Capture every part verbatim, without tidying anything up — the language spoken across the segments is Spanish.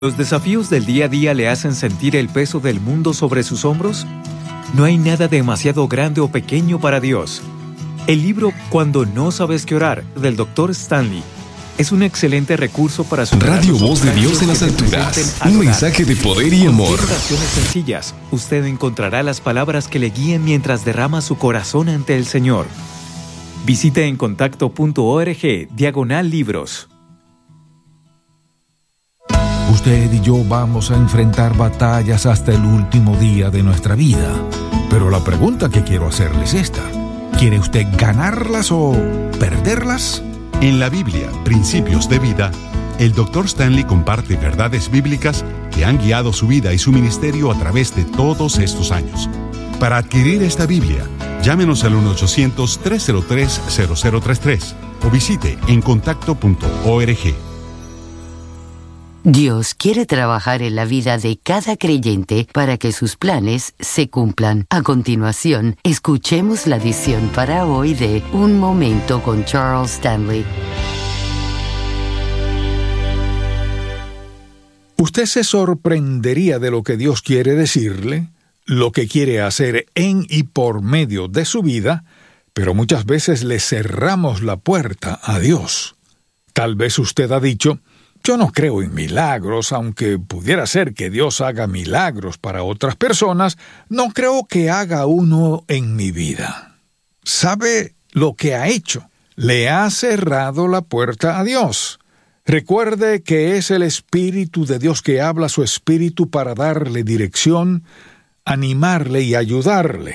¿Los desafíos del día a día le hacen sentir el peso del mundo sobre sus hombros? No hay nada demasiado grande o pequeño para Dios. El libro Cuando no sabes qué orar, del doctor Stanley, es un excelente recurso para su Radio Voz de Dios en las alturas. Un mensaje de poder y amor. Con oraciones sencillas, usted encontrará las palabras que le guíen mientras derrama su corazón ante el Señor. Visite encontacto.org diagonal libros. Usted y yo vamos a enfrentar batallas hasta el último día de nuestra vida. Pero la pregunta que quiero hacerle es esta: ¿quiere usted ganarlas o perderlas? En la Biblia, Principios de Vida, el doctor Stanley comparte verdades bíblicas que han guiado su vida y su ministerio a través de todos estos años. Para adquirir esta Biblia, llámenos al uno ochocientos, tres cero tres, cero cero tres tres o visite encontacto punto org. Dios quiere trabajar en la vida de cada creyente para que sus planes se cumplan. A continuación, escuchemos la edición para hoy de Un Momento con Charles Stanley. Usted se sorprendería de lo que Dios quiere decirle, lo que quiere hacer en y por medio de su vida, pero muchas veces le cerramos la puerta a Dios. Tal vez usted ha dicho: yo no creo en milagros, aunque pudiera ser que Dios haga milagros para otras personas, no creo que haga uno en mi vida. ¿Sabe lo que ha hecho? Le ha cerrado la puerta a Dios. Recuerde que es el Espíritu de Dios que habla a su espíritu para darle dirección, animarle y ayudarle.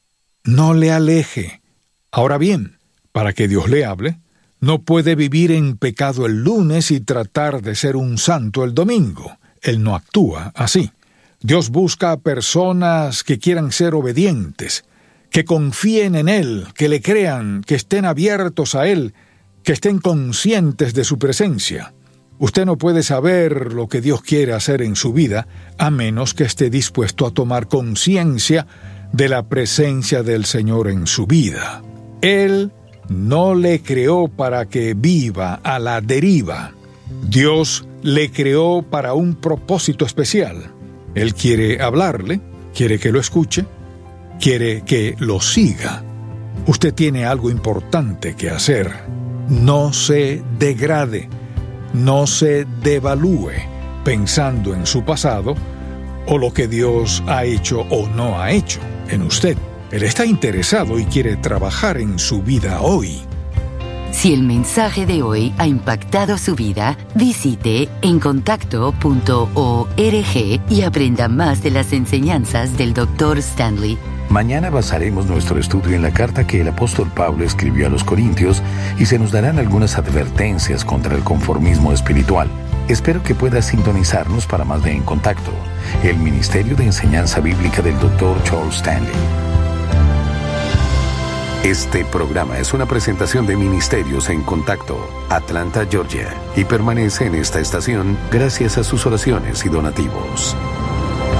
No le aleje. Ahora bien, para que Dios le hable, no puede vivir en pecado el lunes y tratar de ser un santo el domingo. Él no actúa así. Dios busca a personas que quieran ser obedientes, que confíen en Él, que le crean, que estén abiertos a Él, que estén conscientes de su presencia. Usted no puede saber lo que Dios quiere hacer en su vida a menos que esté dispuesto a tomar conciencia de la presencia del Señor en su vida. Él no le creó para que viva a la deriva. Dios le creó para un propósito especial. Él quiere hablarle, quiere que lo escuche, quiere que lo siga. Usted tiene algo importante que hacer. No se degrade, no se devalúe pensando en su pasado o lo que Dios ha hecho o no ha hecho en usted. Él está interesado y quiere trabajar en su vida hoy. Si el mensaje de hoy ha impactado su vida, visite encontacto punto org y aprenda más de las enseñanzas del doctor Stanley. Mañana basaremos nuestro estudio en la carta que el apóstol Pablo escribió a los Corintios y se nos darán algunas advertencias contra el conformismo espiritual. Espero que pueda sintonizarnos para más de En Contacto, el Ministerio de Enseñanza Bíblica del doctor Charles Stanley. Este programa es una presentación de Ministerios en Contacto, Atlanta, Georgia, y permanece en esta estación gracias a sus oraciones y donativos.